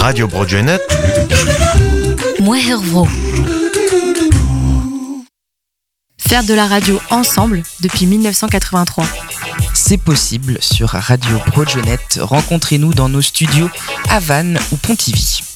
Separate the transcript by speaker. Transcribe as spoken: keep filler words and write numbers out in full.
Speaker 1: Radio Broadionet.
Speaker 2: Moervro. Faire de la radio ensemble depuis dix-neuf cent quatre-vingt-trois.
Speaker 3: C'est possible sur Radio Broadionet. Rencontrez-nous dans nos studios à Vannes ou Pontivy.